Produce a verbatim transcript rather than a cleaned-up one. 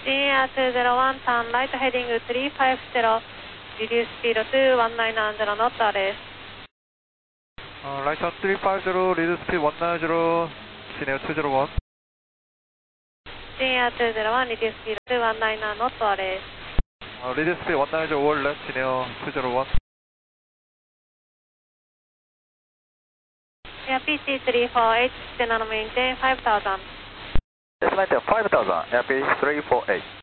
Air two zero one, turn right heading three five zero, reduce speed to one nine nine zero knot, arrest. Uh, right on three five zero, reduce speed one nine zero, Senior two zero one. Air two zero one, reduce speed to one nine nine knot, arrest. Uh, reduce speed one nine zero over left, Senior two zero one. Air P C three four eight, then maintain five thousand. Yes, maintain five thousand, Air P C three four eight.